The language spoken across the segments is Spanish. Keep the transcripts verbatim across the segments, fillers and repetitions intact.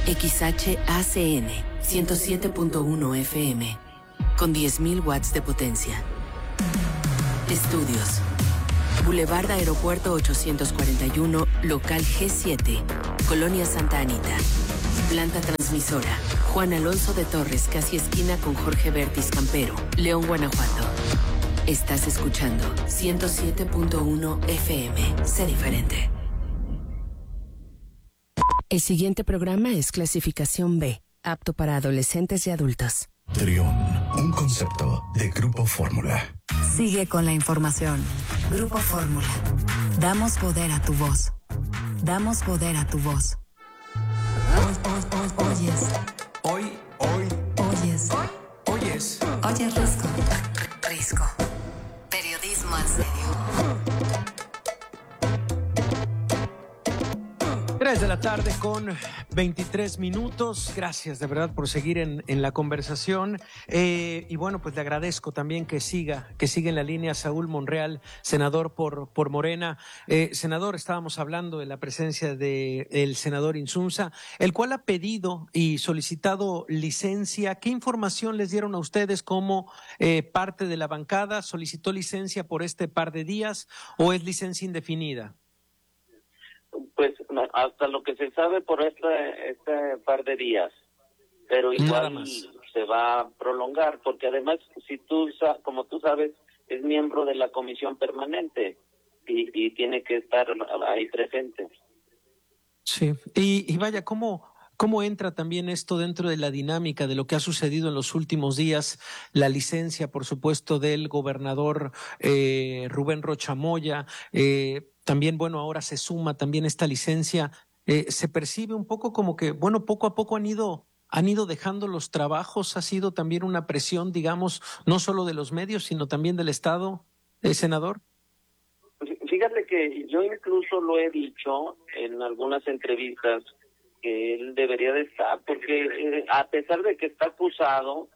X H A C N ciento siete punto uno F M con diez mil watts de potencia. Estudios. Boulevard Aeropuerto ochocientos cuarenta y uno, local G siete, Colonia Santa Anita. Planta transmisora. Juan Alonso de Torres, casi esquina con Jorge Bertis Campero, León, Guanajuato. Estás escuchando ciento siete punto uno F M. Sé diferente. El siguiente programa es clasificación B, apto para adolescentes y adultos. Trión, un concepto de Grupo Fórmula. Sigue con la información. Grupo Fórmula. Damos poder a tu voz. Damos poder a tu voz. Hoy, hoy, hoy, oyes. Hoy, hoy. Oyes. Hoy. Oyes. Oyes Risco. Risco. Periodismo en serio. tres de la tarde con veintitrés minutos. Gracias de verdad por seguir en, en la conversación. Eh, y bueno, pues le agradezco también que siga, que siga en la línea Saúl Monreal, senador por, por Morena. Eh, senador, estábamos hablando de la presencia del senador Insunza, el cual ha pedido y solicitado licencia. ¿Qué información les dieron a ustedes como eh, parte de la bancada? ¿Solicitó licencia por este par de días o es licencia indefinida? Pues hasta lo que se sabe por este, este par de días, pero igual se va a prolongar, porque además, si tú, como tú sabes, es miembro de la comisión permanente y, y tiene que estar ahí presente. Sí, y, y vaya, ¿cómo, ¿cómo entra también esto dentro de la dinámica de lo que ha sucedido en los últimos días? La licencia, por supuesto, del gobernador eh, Rubén Rocha Moya, eh, también, bueno, ahora se suma también esta licencia. Eh, se percibe un poco como que, bueno, poco a poco han ido, han ido dejando los trabajos. Ha sido también una presión, digamos, no solo de los medios, sino también del Estado, eh, senador. Fíjate que yo incluso lo he dicho en algunas entrevistas que él debería de estar, porque eh, a pesar de que está acusado,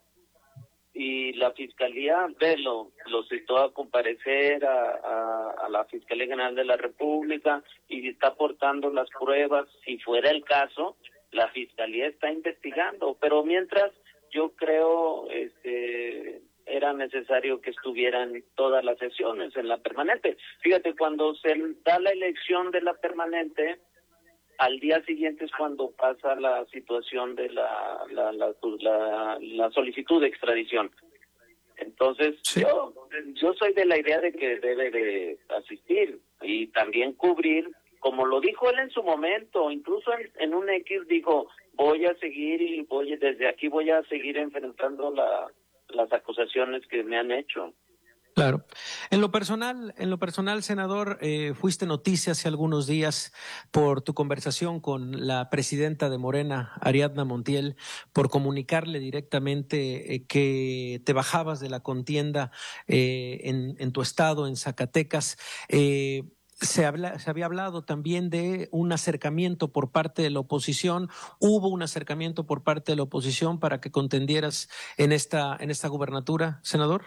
y la Fiscalía ve, lo, lo citó a comparecer a, a, a la Fiscalía General de la República y está aportando las pruebas. Si fuera el caso, la Fiscalía está investigando, pero mientras yo creo este era necesario que estuvieran todas las sesiones en la permanente. Fíjate, cuando se da la elección de la permanente, al día siguiente es cuando pasa la situación de la la, la, la, la solicitud de extradición. Entonces, sí. yo yo soy de la idea de que debe de asistir y también cubrir, como lo dijo él en su momento, incluso en, en un X dijo, voy a seguir y voy desde aquí voy a seguir enfrentando la, las acusaciones que me han hecho. Claro. En lo personal, en lo personal, senador, eh, fuiste noticia hace algunos días por tu conversación con la presidenta de Morena, Ariadna Montiel, por comunicarle directamente eh, que te bajabas de la contienda eh, en, en tu estado, en Zacatecas. Eh, Se, habla, se había hablado también de un acercamiento por parte de la oposición. ¿Hubo un acercamiento por parte de la oposición para que contendieras en esta, en esta gubernatura, senador?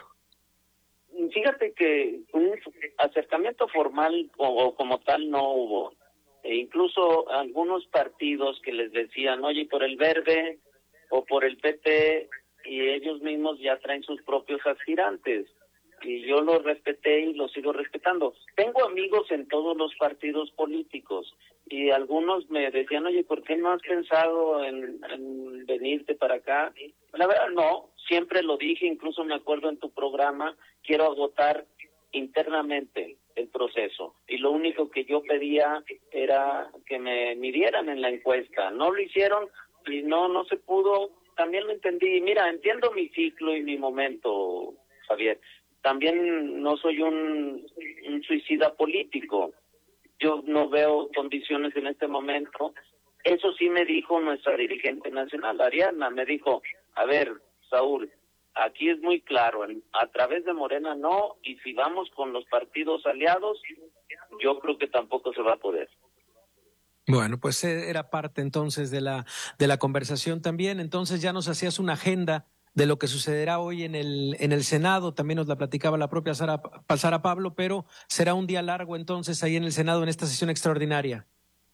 Fíjate que un acercamiento formal o, o como tal no hubo. E incluso algunos partidos que les decían, oye, por el Verde o por el P T, y ellos mismos ya traen sus propios aspirantes. Y yo los respeté y los sigo respetando. Tengo amigos en todos los partidos políticos y algunos me decían, oye, ¿por qué no has pensado en, en venirte para acá? La verdad, no. Siempre lo dije, incluso me acuerdo en tu programa, quiero agotar internamente el proceso. Y lo único que yo pedía era que me midieran en la encuesta. No lo hicieron y no, no se pudo. También lo entendí. Mira, entiendo mi ciclo y mi momento, Javier. También no soy un, un suicida político. Yo no veo condiciones en este momento. Eso sí me dijo nuestra dirigente nacional, Ariadna, me dijo, a ver, Saúl, aquí es muy claro, a través de Morena no, y si vamos con los partidos aliados, yo creo que tampoco se va a poder. Bueno, pues era parte entonces de la de la conversación también. Entonces ya nos hacías una agenda de lo que sucederá hoy en el en el Senado. También nos la platicaba la propia Sara, Sara Pablo, pero será un día largo entonces ahí en el Senado en esta sesión extraordinaria.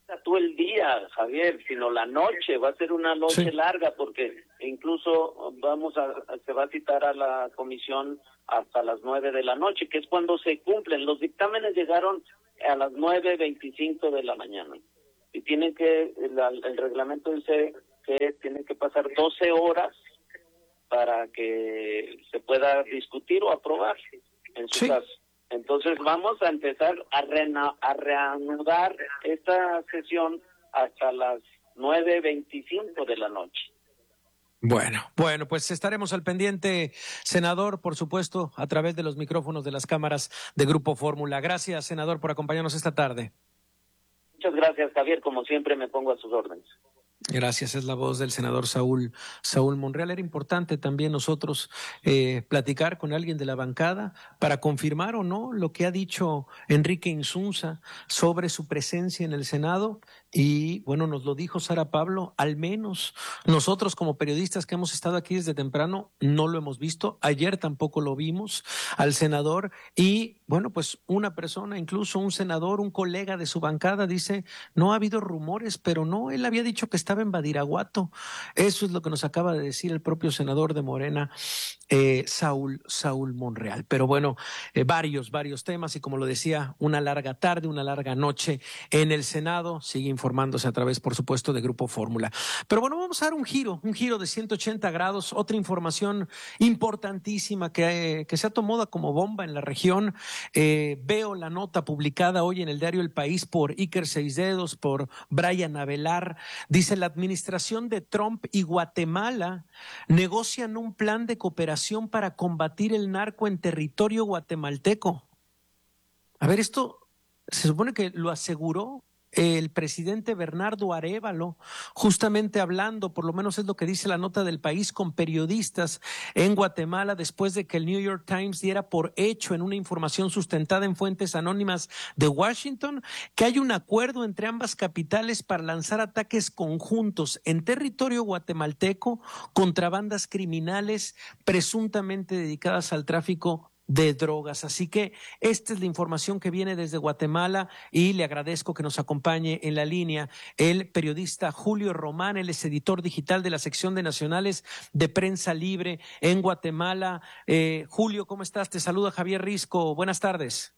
tú el día, Javier, sino la noche. Va a ser una noche sí. larga porque incluso vamos a se va a citar a la comisión hasta las nueve de la noche, que es cuando se cumplen. Los dictámenes llegaron a las nueve veinticinco de la mañana y tienen que, el, el reglamento dice que tienen que pasar doce horas para que se pueda discutir o aprobar en su sí. caso. Entonces vamos a empezar a, rena, a reanudar esta sesión hasta las nueve veinticinco de la noche. Bueno, bueno, pues estaremos al pendiente, senador, por supuesto, a través de los micrófonos de las cámaras de Grupo Fórmula. Gracias, senador, por acompañarnos esta tarde. Muchas gracias, Javier. Como siempre, me pongo a sus órdenes. Gracias, es la voz del senador Saúl Saúl Monreal. Era importante también nosotros eh, platicar con alguien de la bancada para confirmar o no lo que ha dicho Enrique Insunza sobre su presencia en el Senado. Y bueno, nos lo dijo Sara Pablo, al menos nosotros como periodistas que hemos estado aquí desde temprano no lo hemos visto. Ayer tampoco lo vimos al senador y bueno, pues una persona, incluso un senador, un colega de su bancada dice, no ha habido rumores, pero no, él había dicho que estaba en Badiraguato. Eso es lo que nos acaba de decir el propio senador de Morena, eh, Saúl, Saúl Monreal. Pero bueno, eh, varios, varios temas y como lo decía, una larga tarde, una larga noche en el Senado. Sigue informándose a través, por supuesto, de Grupo Fórmula. Pero bueno, vamos a dar un giro, un giro de ciento ochenta grados, otra información importantísima que, que se ha tomado como bomba en la región. Eh, veo la nota publicada hoy en el diario El País por Iker Seisdedos, por Brian Avelar. Dice, la administración de Trump y Guatemala negocian un plan de cooperación para combatir el narco en territorio guatemalteco. A ver, esto se supone que lo aseguró el presidente Bernardo Arévalo, justamente hablando, por lo menos es lo que dice la nota del País, con periodistas en Guatemala después de que el New York Times diera por hecho en una información sustentada en fuentes anónimas de Washington que hay un acuerdo entre ambas capitales para lanzar ataques conjuntos en territorio guatemalteco contra bandas criminales presuntamente dedicadas al tráfico de drogas. Así que esta es la información que viene desde Guatemala y le agradezco que nos acompañe en la línea el periodista Julio Román. Él es editor digital de la sección de nacionales de Prensa Libre en Guatemala. Eh, Julio, ¿cómo estás? Te saluda Javier Risco. Buenas tardes.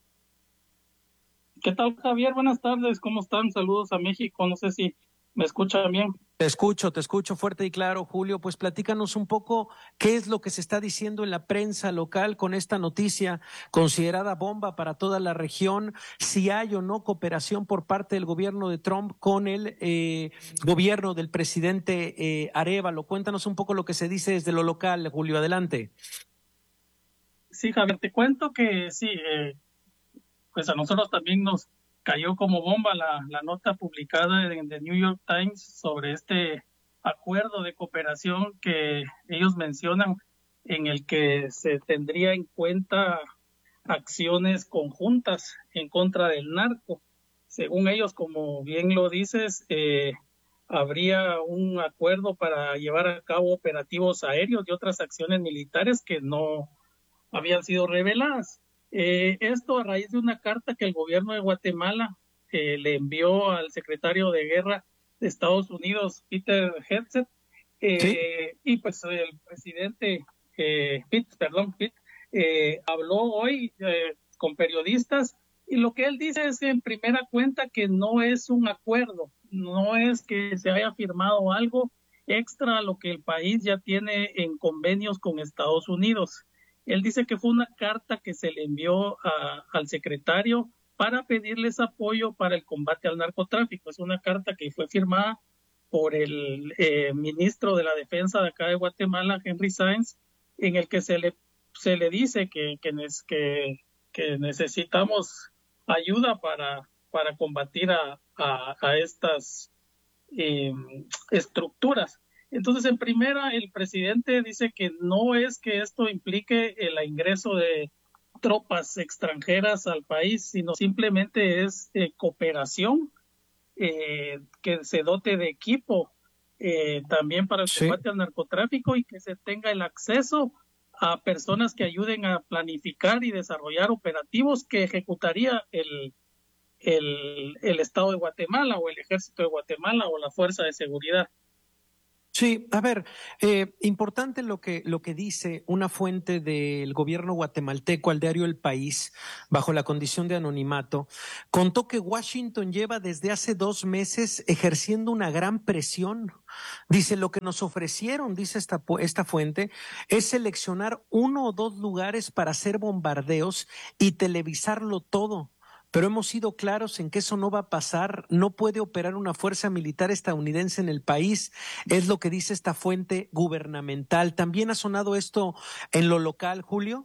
¿Qué tal, Javier? Buenas tardes. ¿Cómo están? Saludos a México. No sé si me escuchan bien. Te escucho, te escucho fuerte y claro, Julio. Pues platícanos un poco qué es lo que se está diciendo en la prensa local con esta noticia considerada bomba para toda la región, si hay o no cooperación por parte del gobierno de Trump con el eh, gobierno del presidente eh, Arévalo. Cuéntanos un poco lo que se dice desde lo local, Julio, adelante. Sí, Javier, te cuento que sí, eh, pues a nosotros también nos cayó como bomba la, la nota publicada en The New York Times sobre este acuerdo de cooperación que ellos mencionan, en el que se tendría en cuenta acciones conjuntas en contra del narco. Según ellos, como bien lo dices, eh, habría un acuerdo para llevar a cabo operativos aéreos y otras acciones militares que no habían sido reveladas. Eh, esto a raíz de una carta que el gobierno de Guatemala eh, le envió al secretario de Guerra de Estados Unidos, Peter Hegseth, eh, ¿sí? Y pues el presidente eh, Pete, perdón, Pete, eh, habló hoy eh, con periodistas y lo que él dice es en primera cuenta que no es un acuerdo, no es que se haya firmado algo extra a lo que el país ya tiene en convenios con Estados Unidos. Él dice que fue una carta que se le envió a, al secretario para pedirles apoyo para el combate al narcotráfico. Es una carta que fue firmada por el eh, ministro de la Defensa de acá de Guatemala, Henry Sáenz, en el que se le, se le dice que, que, que, que necesitamos ayuda para, para combatir a, a, a estas eh, estructuras. Entonces, en primera, el presidente dice que no es que esto implique el ingreso de tropas extranjeras al país, sino simplemente es eh, cooperación, eh, que se dote de equipo eh, también para el sí. combate al narcotráfico y que se tenga el acceso a personas que ayuden a planificar y desarrollar operativos que ejecutaría el, el, el Estado de Guatemala o el Ejército de Guatemala o la Fuerza de Seguridad. Sí, a ver, eh, importante lo que, lo que dice una fuente del gobierno guatemalteco al diario El País, bajo la condición de anonimato, contó que Washington lleva desde hace dos meses ejerciendo una gran presión. Dice, lo que nos ofrecieron, dice esta, esta fuente, es seleccionar uno o dos lugares para hacer bombardeos y televisarlo todo. Pero hemos sido claros en que eso no va a pasar, no puede operar una fuerza militar estadounidense en el país, es lo que dice esta fuente gubernamental. ¿También ha sonado esto en lo local, Julio?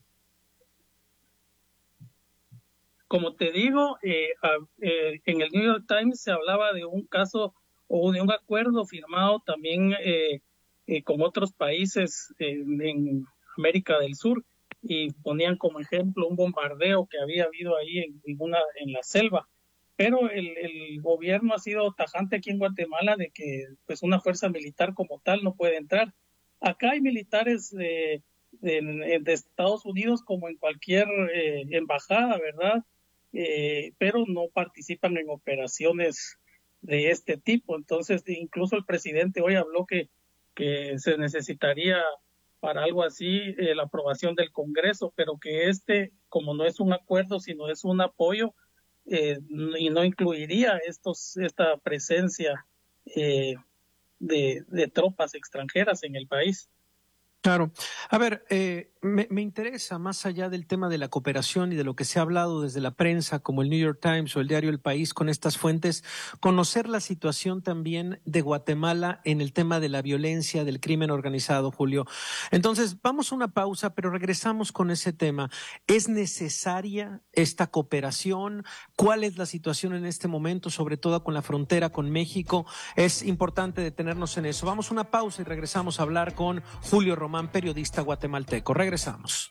Como te digo, eh, eh, en el New York Times se hablaba de un caso o de un acuerdo firmado también eh, eh, con otros países eh, en América del Sur, y ponían como ejemplo un bombardeo que había habido ahí en, en, una, en la selva. Pero el, el gobierno ha sido tajante aquí en Guatemala de que pues una fuerza militar como tal no puede entrar. Acá hay militares de, de, de Estados Unidos como en cualquier eh, embajada, ¿verdad? Eh, pero no participan en operaciones de este tipo. Entonces, incluso el presidente hoy habló que, que se necesitaría para algo así eh, la aprobación del Congreso, pero que este, como no es un acuerdo, sino es un apoyo, eh, y no incluiría estos esta presencia eh, de, de tropas extranjeras en el país. Claro. A ver, eh, me, me interesa, más allá del tema de la cooperación y de lo que se ha hablado desde la prensa, como el New York Times o el diario El País con estas fuentes, conocer la situación también de Guatemala en el tema de la violencia, del crimen organizado, Julio. Entonces, vamos a una pausa, pero regresamos con ese tema. ¿Es necesaria esta cooperación? ¿Cuál es la situación en este momento, sobre todo con la frontera con México? Es importante detenernos en eso. Vamos a una pausa y regresamos a hablar con Julio Román, periodista guatemalteco. Regresamos.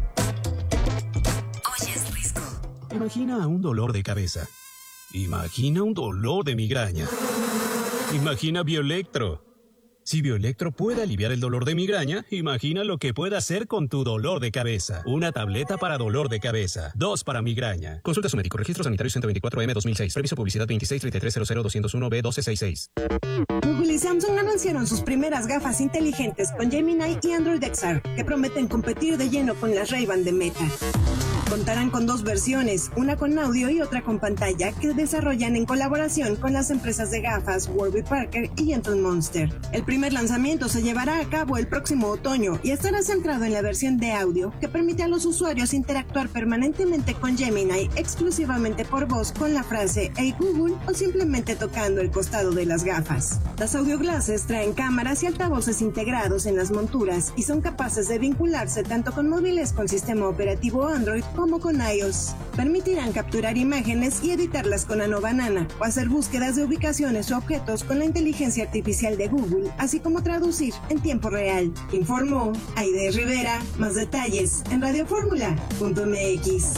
Oyes Risco. Imagina un dolor de cabeza. Imagina un dolor de migraña. Imagina Bioelectro. Si Bioelectro puede aliviar el dolor de migraña, imagina lo que puede hacer con tu dolor de cabeza. Una tableta para dolor de cabeza. Dos para migraña. Consulta a su médico. Registro sanitario ciento veinticuatro M dos mil seis. Previso publicidad veintiséis treinta y tres cero cero dos cero uno B doce sesenta y seis. Google y Samsung anunciaron sus primeras gafas inteligentes con Gemini y Android X R, que prometen competir de lleno con las Ray-Ban de Meta. Contarán con dos versiones, una con audio y otra con pantalla, que desarrollan en colaboración con las empresas de gafas Warby Parker y Anton Monster. El primer lanzamiento se llevará a cabo el próximo otoño y estará centrado en la versión de audio, que permite a los usuarios interactuar permanentemente con Gemini exclusivamente por voz con la frase "Hey Google" o simplemente tocando el costado de las gafas. Las audio glasses traen cámaras y altavoces integrados en las monturas y son capaces de vincularse tanto con móviles con sistema operativo Android como con iOS. Permitirán capturar imágenes y editarlas con Nano Banana o hacer búsquedas de ubicaciones o objetos con la inteligencia artificial de Google, así como traducir en tiempo real. Informó Aide Rivera. Más detalles en radio fórmula punto m x.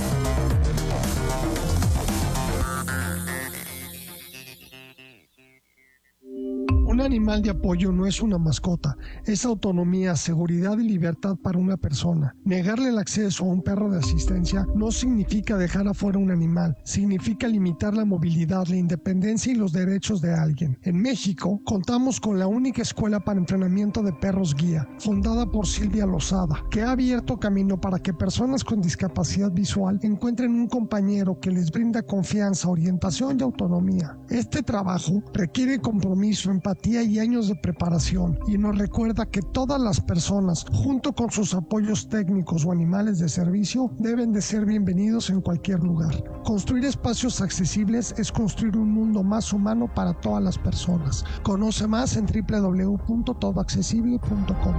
Un animal de apoyo no es una mascota, es autonomía, seguridad y libertad para una persona. Negarle el acceso a un perro de asistencia no significa dejar afuera un animal, significa limitar la movilidad, la independencia y los derechos de alguien. En México, contamos con la única escuela para entrenamiento de perros guía, fundada por Silvia Lozada, que ha abierto camino para que personas con discapacidad visual encuentren un compañero que les brinda confianza, orientación y autonomía. Este trabajo requiere compromiso, empatía y años de preparación, y nos recuerda que todas las personas, junto con sus apoyos técnicos o animales de servicio, deben de ser bienvenidos en cualquier lugar. Construir espacios accesibles es construir un mundo más humano para todas las personas. Conoce más en doble u doble u doble u punto todo accesible punto com.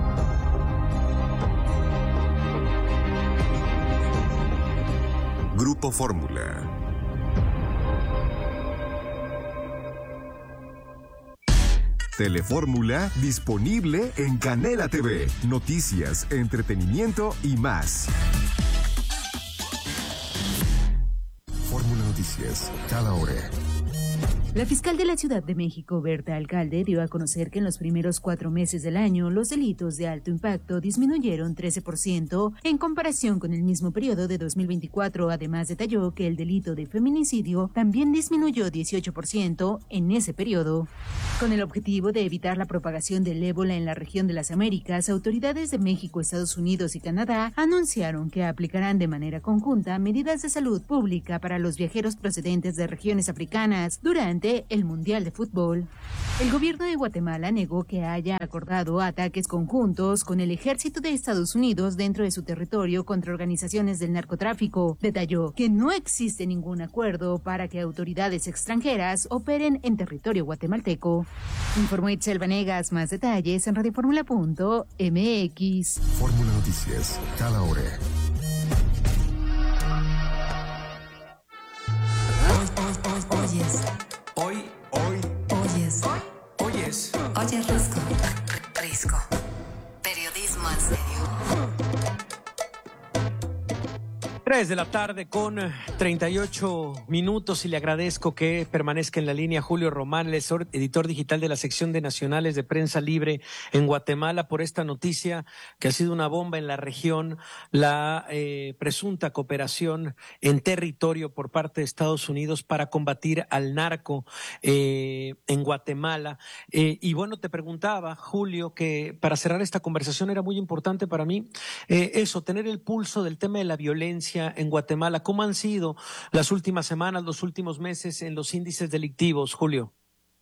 Grupo Fórmula. Telefórmula disponible en Canela T V. Noticias, entretenimiento y más. Fórmula Noticias, cada hora. La fiscal de la Ciudad de México, Berta Alcalde, dio a conocer que en los primeros cuatro meses del año los delitos de alto impacto disminuyeron trece por ciento en comparación con el mismo periodo de dos mil veinticuatro. Además, detalló que el delito de feminicidio también disminuyó dieciocho por ciento en ese periodo. Con el objetivo de evitar la propagación del ébola en la región de las Américas, autoridades de México, Estados Unidos y Canadá anunciaron que aplicarán de manera conjunta medidas de salud pública para los viajeros procedentes de regiones africanas durante el Mundial de Fútbol. El gobierno de Guatemala negó que haya acordado ataques conjuntos con el ejército de Estados Unidos dentro de su territorio contra organizaciones del narcotráfico. Detalló que no existe ningún acuerdo para que autoridades extranjeras operen en territorio guatemalteco. Informó Itzel Vanegas. Más detalles en radioformula punto m x. Fórmula Noticias, cada hora. Oyes. Hoy, hoy, Oyes. oyes. Oyes Risco. Risco. Periodismo en serio. tres de la tarde con treinta y ocho minutos y le agradezco que permanezca en la línea Julio Román, el editor digital de la sección de Nacionales de Prensa Libre en Guatemala, por esta noticia que ha sido una bomba en la región, la eh, presunta cooperación en territorio por parte de Estados Unidos para combatir al narco eh, en Guatemala. Eh, y bueno, te preguntaba, Julio, que para cerrar esta conversación era muy importante para mí eh, eso, tener el pulso del tema de la violencia en Guatemala. ¿Cómo han sido las últimas semanas, los últimos meses en los índices delictivos, Julio?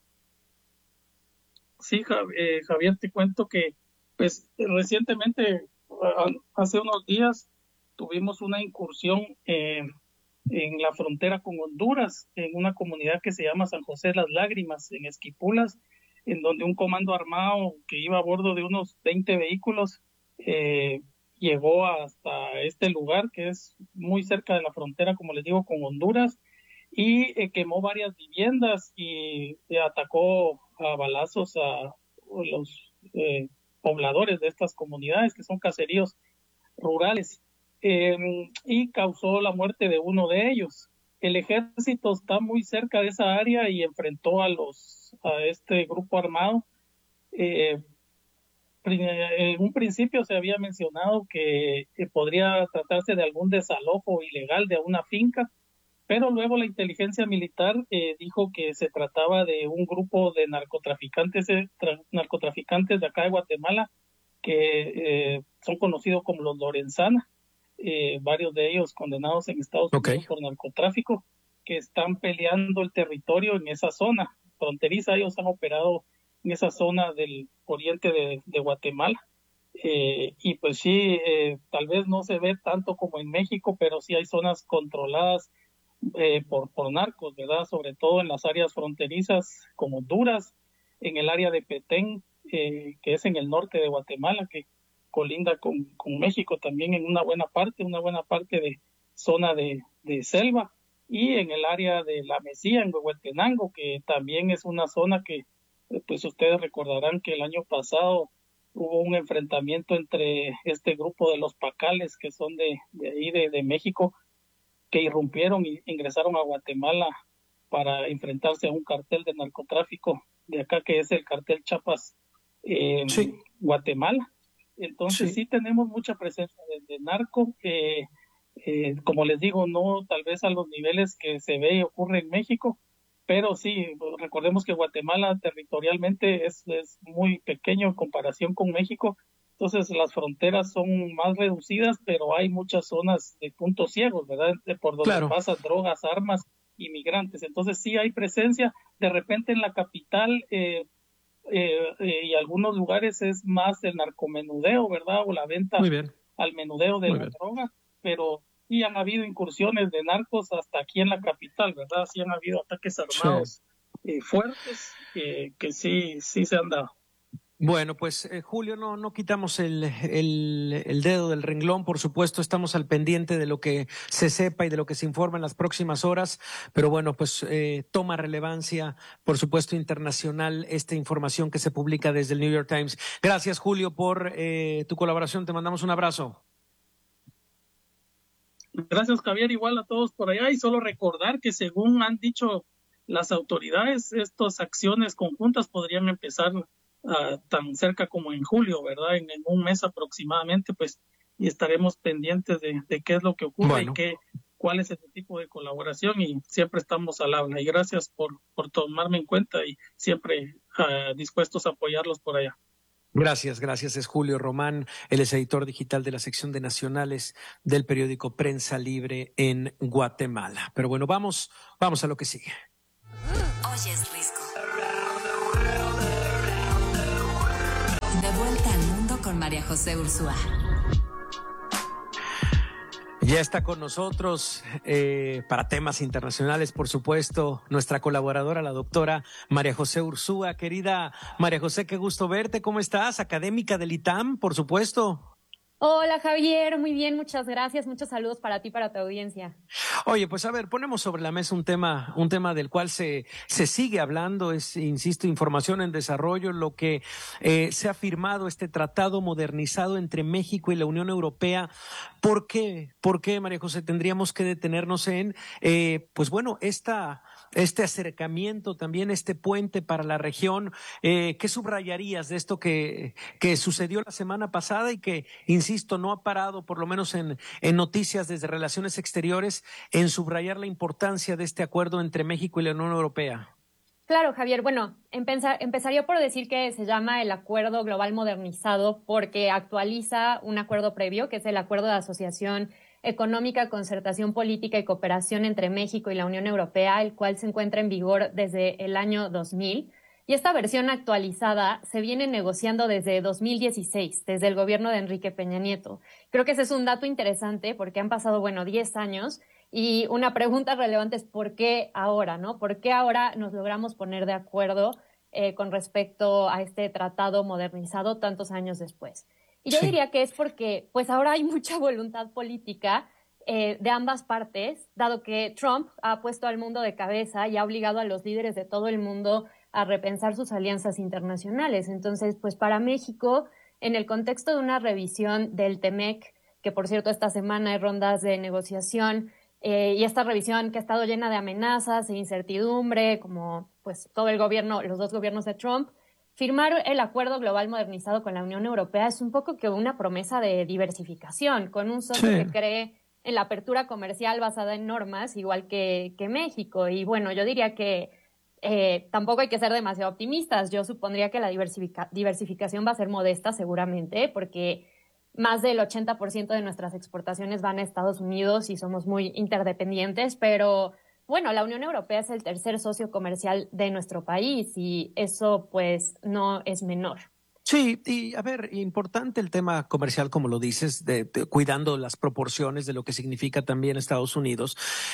Sí, Javier, te cuento que pues recientemente, hace unos días, tuvimos una incursión eh, en la frontera con Honduras, en una comunidad que se llama San José de las Lágrimas, en Esquipulas, en donde un comando armado que iba a bordo de unos veinte vehículos eh, llegó hasta este lugar que es muy cerca de la frontera, como les digo, con Honduras, y eh, quemó varias viviendas y eh, atacó a balazos a los eh, pobladores de estas comunidades, que son caseríos rurales, eh, y causó la muerte de uno de ellos. El ejército está muy cerca de esa área y enfrentó a los a este grupo armado. Eh, En un principio se había mencionado que, que podría tratarse de algún desalojo ilegal de una finca, pero luego la inteligencia militar eh, dijo que se trataba de un grupo de narcotraficantes, eh, tra- narcotraficantes de acá de Guatemala, que eh, son conocidos como los Lorenzana, eh, varios de ellos condenados en Estados Unidos okay. por narcotráfico, que están peleando el territorio en esa zona fronteriza. Ellos han operado en esa zona del oriente de, de Guatemala. Eh, y pues sí, eh, tal vez no se ve tanto como en México, pero sí hay zonas controladas eh, por, por narcos, ¿verdad? Sobre todo en las áreas fronterizas como Honduras, en el área de Petén, eh, que es en el norte de Guatemala, que colinda con, con México también en una buena parte, una buena parte de zona de, de selva, y en el área de La Mesía, en Huehuetenango, que también es una zona que pues ustedes recordarán que el año pasado hubo un enfrentamiento entre este grupo de los Pacales, que son de, de ahí de, de México, que irrumpieron y ingresaron a Guatemala para enfrentarse a un cartel de narcotráfico de acá, que es el cartel Chiapas eh, sí. Guatemala. Entonces sí. sí tenemos mucha presencia de, de narco, eh, eh, como les digo, no tal vez a los niveles que se ve y ocurre en México, pero sí, recordemos que Guatemala territorialmente es, es muy pequeño en comparación con México, entonces las fronteras son más reducidas, pero hay muchas zonas de puntos ciegos, ¿verdad? Por donde claro. pasan drogas, armas, inmigrantes. Entonces sí hay presencia. De repente en la capital eh, eh, eh, y algunos lugares es más el narcomenudeo, ¿verdad? O la venta al menudeo de muy la bien. droga, pero sí han habido incursiones de narcos hasta aquí en la capital, ¿verdad? Sí han habido ataques armados sí. eh, fuertes eh, que sí, sí se han dado. Bueno, pues eh, Julio, no no quitamos el, el, el dedo del renglón, por supuesto, estamos al pendiente de lo que se sepa y de lo que se informa en las próximas horas, pero bueno, pues eh, toma relevancia, por supuesto, internacional esta información que se publica desde el New York Times. Gracias, Julio, por eh, tu colaboración, te mandamos un abrazo. Gracias, Javier, igual a todos por allá, y solo recordar que según han dicho las autoridades, estas acciones conjuntas podrían empezar uh, tan cerca como en julio, ¿verdad? En, en un mes aproximadamente, pues, y estaremos pendientes de, de qué es lo que ocurre bueno. y qué, cuál es ese tipo de colaboración, y siempre estamos al habla. Y gracias por, por tomarme en cuenta y siempre uh, dispuestos a apoyarlos por allá. Gracias, gracias. Es Julio Román, él es editor digital de la sección de nacionales del periódico Prensa Libre en Guatemala. Pero bueno, vamos, vamos a lo que sigue. Hoy es Risco. De vuelta al mundo con María José Ursúa. Ya está con nosotros, eh, para temas internacionales, por supuesto, nuestra colaboradora, la doctora María José Ursúa. Querida María José, qué gusto verte. ¿Cómo estás? Académica del I T A M, por supuesto. Hola, Javier. Muy bien, muchas gracias. Muchos saludos para ti y para tu audiencia. Oye, pues a ver, ponemos sobre la mesa un tema, un tema del cual se, se sigue hablando, es, insisto, información en desarrollo, lo que eh, se ha firmado, este tratado modernizado entre México y la Unión Europea. ¿Por qué? ¿Por qué, María José, tendríamos que detenernos en, eh, pues bueno, esta, este acercamiento, también este puente para la región? Eh, ¿Qué subrayarías de esto que, que sucedió la semana pasada y que, insisto, no ha parado, por lo menos en, en noticias desde Relaciones Exteriores, en subrayar la importancia de este acuerdo entre México y la Unión Europea? Claro, Javier. Bueno, empezar, empezaría por decir que se llama el Acuerdo Global Modernizado porque actualiza un acuerdo previo, que es el Acuerdo de Asociación Económica, Concertación Política y Cooperación entre México y la Unión Europea, el cual se encuentra en vigor desde el año dos mil. Y esta versión actualizada se viene negociando desde dos mil dieciséis, desde el gobierno de Enrique Peña Nieto. Creo que ese es un dato interesante porque han pasado, bueno, diez años y una pregunta relevante es ¿por qué ahora, no? ¿Por qué ahora nos logramos poner de acuerdo eh, con respecto a este tratado modernizado tantos años después? Y yo sí. diría que es porque pues ahora hay mucha voluntad política eh, de ambas partes, dado que Trump ha puesto al mundo de cabeza y ha obligado a los líderes de todo el mundo a repensar sus alianzas internacionales. Entonces, pues para México, en el contexto de una revisión del T M E C, que por cierto esta semana hay rondas de negociación, eh, y esta revisión que ha estado llena de amenazas e incertidumbre, como pues todo el gobierno, los dos gobiernos de Trump, firmar el Acuerdo Global Modernizado con la Unión Europea es un poco que una promesa de diversificación, con un socio sí. que cree en la apertura comercial basada en normas, igual que, que México. Y bueno, yo diría que Eh, tampoco hay que ser demasiado optimistas. Yo supondría que la diversifica- diversificación va a ser modesta seguramente, porque más del ochenta por ciento de nuestras exportaciones van a Estados Unidos y somos muy interdependientes, pero bueno, la Unión Europea es el tercer socio comercial de nuestro país y eso pues no es menor. Sí, y a ver, importante el tema comercial, como lo dices, de, de cuidando las proporciones de lo que significa también Estados Unidos.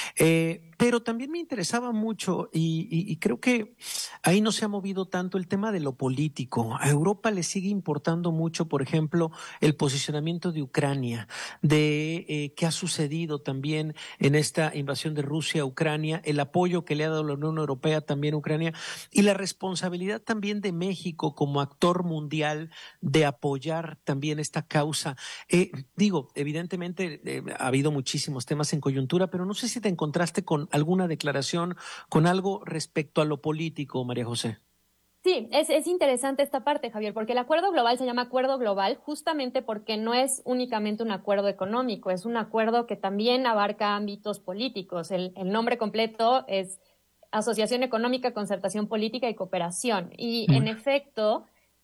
Eh, pero también me interesaba mucho y, y, y creo que ahí no se ha movido tanto el tema de lo político. A Europa le sigue importando mucho, por ejemplo, el posicionamiento de Ucrania, de eh, qué ha sucedido también en esta invasión de Rusia a Ucrania, el apoyo que le ha dado la Unión Europea también a Ucrania y la responsabilidad también de México como actor mundial de apoyar también esta causa. Eh, digo, evidentemente eh, ha habido muchísimos temas en coyuntura, pero no sé si te encontraste con alguna declaración, con algo respecto a lo político, María José. Sí, es, es interesante esta parte, Javier, porque el acuerdo global se llama acuerdo global justamente porque no es únicamente un acuerdo económico, es un acuerdo que también abarca ámbitos políticos. El, el nombre completo es Asociación Económica, Concertación Política y Cooperación. Y, mm. en efecto,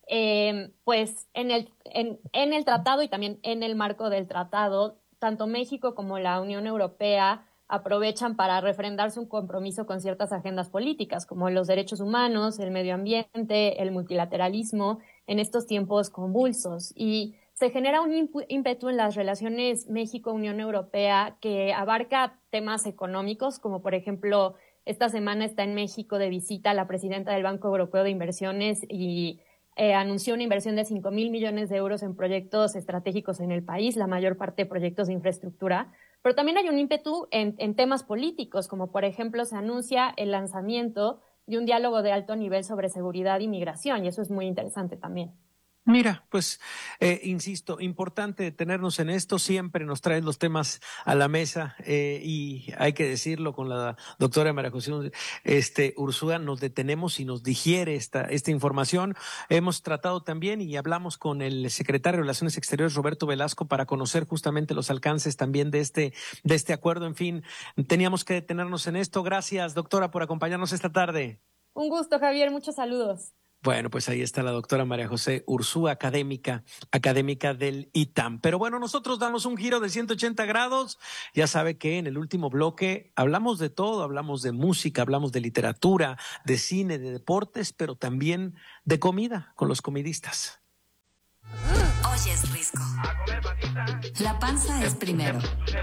Eh, pues en el, en, en el tratado y también en el marco del tratado, tanto México como la Unión Europea aprovechan para refrendarse un compromiso con ciertas agendas políticas, como los derechos humanos, el medio ambiente, el multilateralismo, en estos tiempos convulsos. Y se genera un ímpetu en las relaciones México-Unión Europea que abarca temas económicos, como por ejemplo, esta semana está en México de visita la presidenta del Banco Europeo de Inversiones y Eh, anunció una inversión de cinco mil millones de euros en proyectos estratégicos en el país, la mayor parte de proyectos de infraestructura, pero también hay un ímpetu en, en temas políticos, como por ejemplo se anuncia el lanzamiento de un diálogo de alto nivel sobre seguridad y migración, y eso es muy interesante también. Mira, pues, eh, insisto, importante tenernos en esto, siempre nos traen los temas a la mesa eh, y hay que decirlo con la doctora María José este, Ursúa, nos detenemos y nos digiere esta, esta información. Hemos tratado también y hablamos con el secretario de Relaciones Exteriores, Roberto Velasco, para conocer justamente los alcances también de este, de este acuerdo. En fin, teníamos que detenernos en esto. Gracias, doctora, por acompañarnos esta tarde. Un gusto, Javier, muchos saludos. Bueno, pues ahí está la doctora María José Ursúa, académica, académica del I T A M. Pero bueno, nosotros damos un giro de ciento ochenta grados. Ya sabe que en el último bloque hablamos de todo, hablamos de música, hablamos de literatura, de cine, de deportes, pero también de comida con los comidistas. Oyes, Risco. La panza es primero.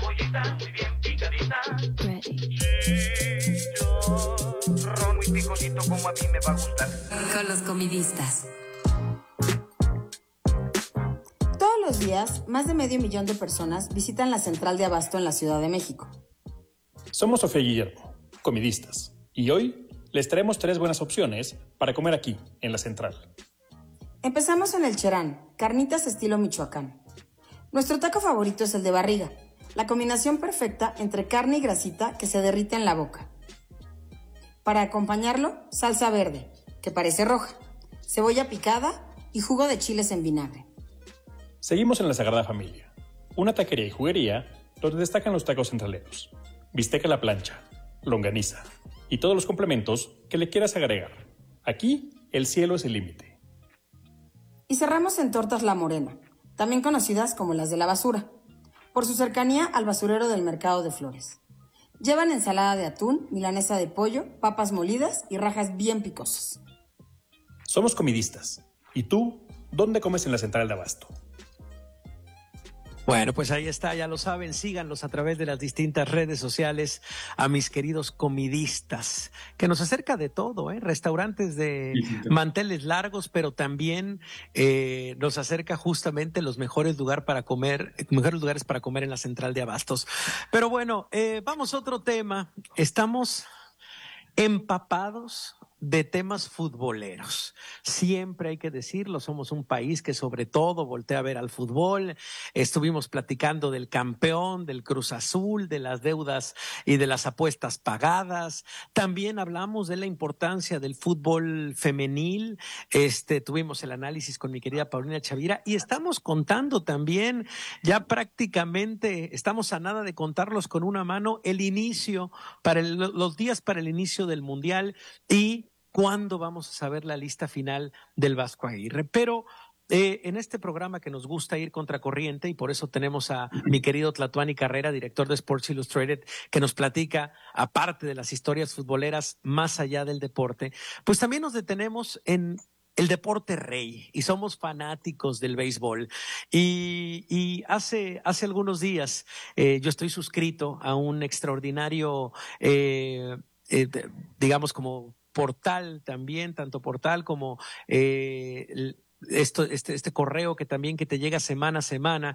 Con los comidistas. Todos los días, más de medio millón de personas visitan la central de abasto en la Ciudad de México. Somos Sofía y Guillermo, comidistas, y hoy les traemos tres buenas opciones para comer aquí, en la central. Empezamos en el Cherán, carnitas estilo Michoacán. Nuestro taco favorito es el de barriga, la combinación perfecta entre carne y grasita que se derrite en la boca. Para acompañarlo, salsa verde, que parece roja, cebolla picada y jugo de chiles en vinagre. Seguimos en la Sagrada Familia, una taquería y juguería donde destacan los tacos centraleros, bistec a la plancha, longaniza y todos los complementos que le quieras agregar. Aquí, el cielo es el límite. Y cerramos en Tortas La Morena, también conocidas como las de la basura, por su cercanía al basurero del Mercado de Flores. Llevan ensalada de atún, milanesa de pollo, papas molidas y rajas bien picosas. Somos comidistas. ¿Y tú, dónde comes en la central de abasto? Bueno, pues ahí está, ya lo saben, síganlos a través de las distintas redes sociales a mis queridos comidistas, que nos acerca de todo, ¿eh? Restaurantes de manteles largos, pero también eh, nos acerca justamente los mejores lugares para comer, mejores lugares para comer en la central de abastos. Pero bueno, eh, vamos a otro tema. Estamos empapados de temas futboleros. Siempre hay que decirlo, somos un país que sobre todo voltea a ver al fútbol. Estuvimos platicando del campeón, del Cruz Azul, de las deudas y de las apuestas pagadas. También hablamos de la importancia del fútbol femenil. Este, tuvimos el análisis con mi querida Paulina Chavira y estamos contando también, ya prácticamente estamos a nada de contarlos con una mano, el inicio, para el, los días para el inicio del Mundial y ¿cuándo vamos a saber la lista final del Vasco Aguirre? Pero eh, en este programa que nos gusta ir contracorriente y por eso tenemos a mi querido Tlatuani Carrera, director de Sports Illustrated, que nos platica, aparte de las historias futboleras, más allá del deporte, pues también nos detenemos en el deporte rey y somos fanáticos del béisbol. Y, y hace, hace algunos días eh, yo estoy suscrito a un extraordinario, eh, eh, digamos como portal también, tanto portal como eh, esto, este, este correo que también que te llega semana a semana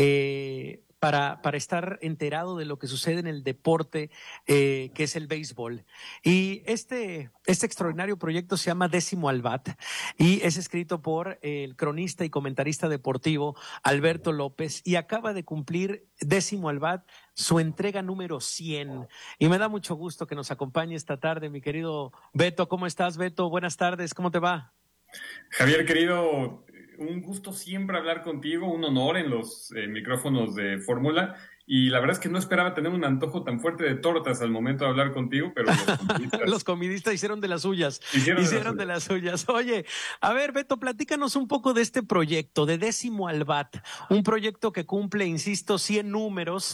eh, para, para estar enterado de lo que sucede en el deporte eh, que es el béisbol. Y este, este extraordinario proyecto se llama Décimo al Bat y es escrito por el cronista y comentarista deportivo Alberto López y acaba de cumplir Décimo al Bat su entrega número cien. Y me da mucho gusto que nos acompañe esta tarde, mi querido Beto. ¿Cómo estás, Beto? Buenas tardes, ¿cómo te va? Javier, querido, un gusto siempre hablar contigo, un honor en los eh, micrófonos de Fórmula. Y la verdad es que no esperaba tener un antojo tan fuerte de tortas al momento de hablar contigo, pero los comidistas, los comidistas hicieron de las suyas. Hicieron, hicieron de, de las las suyas. Oye, a ver, Beto, platícanos un poco de este proyecto, de Décimo al Bat. Un proyecto que cumple, insisto, cien números,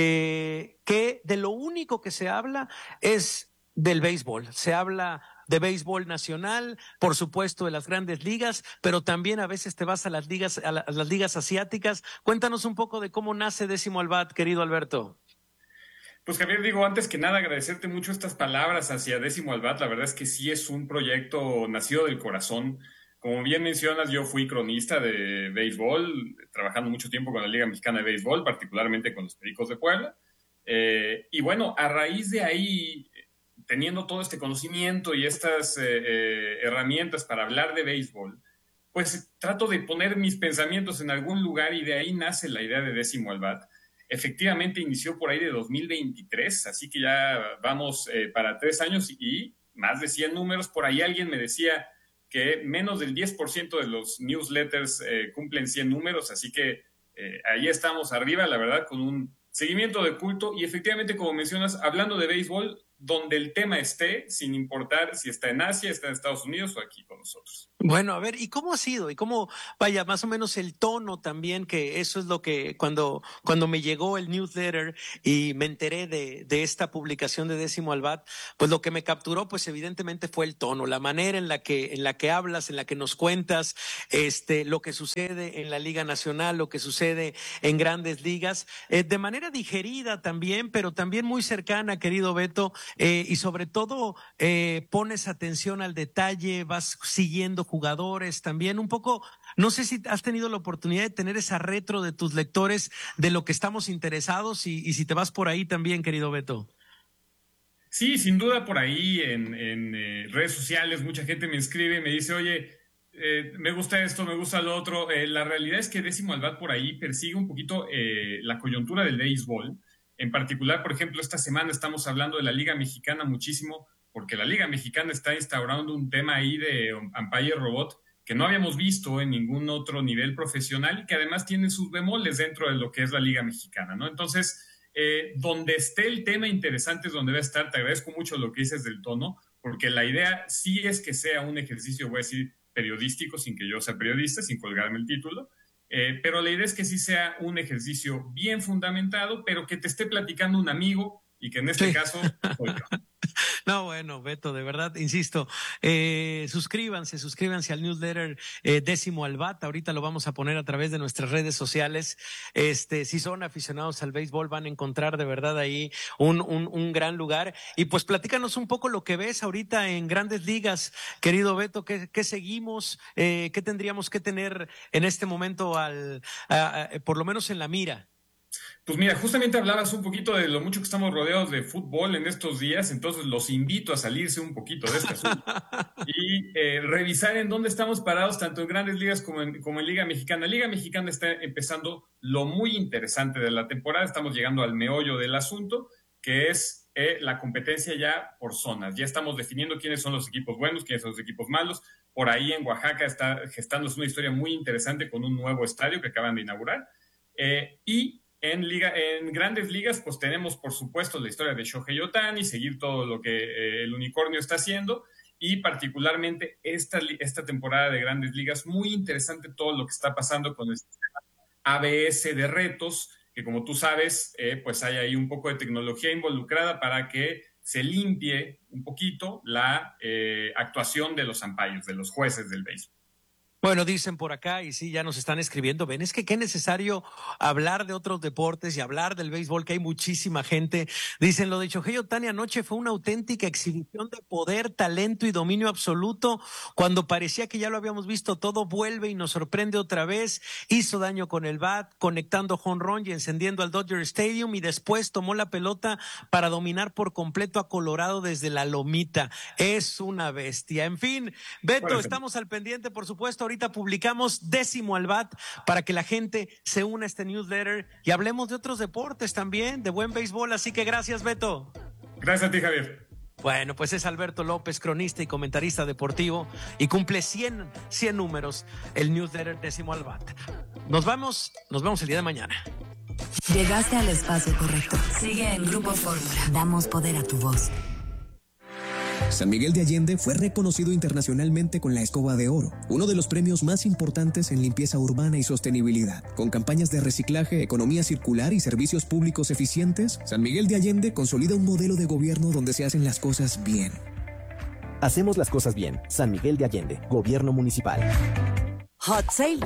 eh, que de lo único que se habla es del béisbol. Se habla de béisbol nacional, por supuesto de las grandes ligas, pero también a veces te vas a las ligas, a, la, a las ligas asiáticas. Cuéntanos un poco de cómo nace Décimo al Bat, querido Alberto. Pues Javier, digo, antes que nada agradecerte mucho estas palabras hacia Décimo al Bat. La verdad es que sí es un proyecto nacido del corazón. Como bien mencionas, yo fui cronista de béisbol, trabajando mucho tiempo con la Liga Mexicana de Béisbol, particularmente con los Pericos de Puebla. Eh, y bueno, a raíz de ahí, teniendo todo este conocimiento y estas eh, eh, herramientas para hablar de béisbol, pues trato de poner mis pensamientos en algún lugar y de ahí nace la idea de Décimo al Bat. Efectivamente inició por ahí de dos mil veintitrés, así que ya vamos eh, para tres años y más de cien números. Por ahí alguien me decía que menos del diez por ciento de los newsletters eh, cumplen cien números, así que eh, ahí estamos arriba, la verdad, con un seguimiento de culto y efectivamente, como mencionas, hablando de béisbol, donde el tema esté, sin importar si está en Asia, está en Estados Unidos o aquí con nosotros. Bueno, a ver, ¿y cómo ha sido? ¿Y cómo, vaya, más o menos el tono también? Que eso es lo que cuando, cuando me llegó el newsletter y me enteré de, de esta publicación de Décimo al Bat, pues lo que me capturó, pues evidentemente fue el tono, la manera en la que, en la que hablas, en la que nos cuentas, este, lo que sucede en la Liga Nacional, lo que sucede en Grandes Ligas, eh, de manera digerida también, pero también muy cercana, querido Beto. Eh, y sobre todo eh, pones atención al detalle, vas siguiendo jugadores también un poco. No sé si has tenido la oportunidad de tener esa retro de tus lectores de lo que estamos interesados y, y si te vas por ahí también, querido Beto. Sí, sin duda por ahí en, en eh, redes sociales mucha gente me escribe, me dice, oye, eh, me gusta esto, me gusta lo otro. Eh, la realidad es que Décimo al Bat por ahí persigue un poquito eh, la coyuntura del béisbol. En particular, por ejemplo, esta semana estamos hablando de la Liga Mexicana muchísimo, porque la Liga Mexicana está instaurando un tema ahí de umpire robot que no habíamos visto en ningún otro nivel profesional y que además tiene sus bemoles dentro de lo que es la Liga Mexicana, ¿no? Entonces, eh, donde esté el tema interesante es donde va a estar. Te agradezco mucho lo que dices del tono, porque la idea sí es que sea un ejercicio, voy a decir, periodístico, sin que yo sea periodista, sin colgarme el título. Eh, pero la idea es que sí sea un ejercicio bien fundamentado, pero que te esté platicando un amigo y que en este sí. caso soy yo. No, bueno, Beto, de verdad, insisto, eh, suscríbanse, suscríbanse al newsletter eh, Décimo al Bat. Ahorita lo vamos a poner a través de nuestras redes sociales. Este, si son aficionados al béisbol, van a encontrar de verdad ahí un, un, un gran lugar. Y pues platícanos un poco lo que ves ahorita en Grandes Ligas, querido Beto. ¿Qué, qué seguimos? Eh, ¿Qué tendríamos que tener en este momento, al, a, a, por lo menos en la mira? Pues mira, justamente hablabas un poquito de lo mucho que estamos rodeados de fútbol en estos días, entonces los invito a salirse un poquito de este asunto y eh, revisar en dónde estamos parados, tanto en Grandes Ligas como en, como en Liga Mexicana. Liga Mexicana está empezando lo muy interesante de la temporada, estamos llegando al meollo del asunto, que es eh, la competencia ya por zonas. Ya estamos definiendo quiénes son los equipos buenos, quiénes son los equipos malos. Por ahí en Oaxaca está gestándose una historia muy interesante con un nuevo estadio que acaban de inaugurar. Eh, y En, liga, en Grandes Ligas, pues tenemos, por supuesto, la historia de Shohei Ohtani, seguir todo lo que eh, el unicornio está haciendo, y particularmente esta, esta temporada de Grandes Ligas, muy interesante todo lo que está pasando con el sistema A B S de retos, que como tú sabes, eh, pues hay ahí un poco de tecnología involucrada para que se limpie un poquito la eh, actuación de los umpires, de los jueces del béisbol. Bueno, dicen por acá, y sí, ya nos están escribiendo, ven, es que qué necesario hablar de otros deportes y hablar del béisbol, que hay muchísima gente. Dicen, lo de Shohei Ohtani anoche fue una auténtica exhibición de poder, talento y dominio absoluto. Cuando parecía que ya lo habíamos visto todo, vuelve y nos sorprende otra vez. Hizo daño con el bat, conectando home run y encendiendo al Dodger Stadium, y después tomó la pelota para dominar por completo a Colorado desde la lomita. Es una bestia. En fin, Beto, bueno, estamos al pendiente, por supuesto. Ahorita publicamos Décimo al Bat para que la gente se una a este newsletter y hablemos de otros deportes también, de buen béisbol. Así que gracias, Beto. Gracias a ti, Javier. Bueno, pues es Alberto López, cronista y comentarista deportivo, y cumple cien, cien números el newsletter Décimo al Bat. Nos vamos, nos vemos el día de mañana. Llegaste al espacio correcto. Sigue en Grupo Fórmula. Damos poder a tu voz. San Miguel de Allende fue reconocido internacionalmente con la Escoba de Oro, uno de los premios más importantes en limpieza urbana y sostenibilidad. Con campañas de reciclaje, economía circular y servicios públicos eficientes, San Miguel de Allende consolida un modelo de gobierno donde se hacen las cosas bien. Hacemos las cosas bien. San Miguel de Allende, Gobierno Municipal. Hot Sale